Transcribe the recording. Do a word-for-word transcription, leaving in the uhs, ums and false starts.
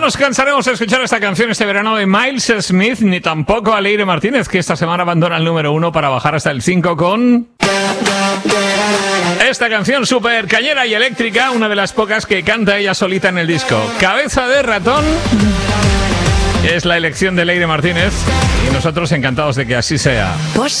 nos cansaremos de escuchar esta canción este verano de Miles Smith, ni tampoco a Leire Martínez, que esta semana abandona el número uno para bajar hasta el cinco con esta canción súper cañera y eléctrica, una de las pocas que canta ella solita en el disco. Cabeza de ratón es la elección de Leire Martínez y nosotros encantados de que así sea.